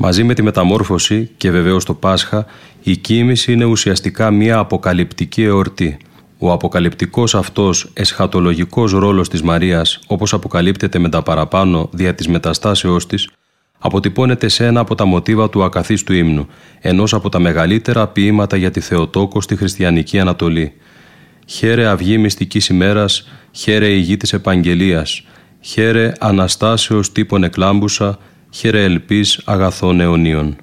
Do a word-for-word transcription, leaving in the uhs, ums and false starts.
Μαζί με τη μεταμόρφωση και βεβαίως το Πάσχα, η κοίμηση είναι ουσιαστικά μια αποκαλυπτική εορτή. Ο αποκαλυπτικός αυτός εσχατολογικός ρόλος της Μαρίας, όπως αποκαλύπτεται με τα παραπάνω δια της μεταστάσεώς της, αποτυπώνεται σε ένα από τα μοτίβα του ακαθίστου ύμνου, ενός από τα μεγαλύτερα ποίηματα για τη Θεοτόκο στη χριστιανική Ανατολή. «Χαίρε αυγή μυστικής ημέρας, χαίρε η γη της επαγγελίας, χαίρε Αναστάσεως τύπων εκλάμπουσα, χαίρε ελπίς αγαθών αιωνίων».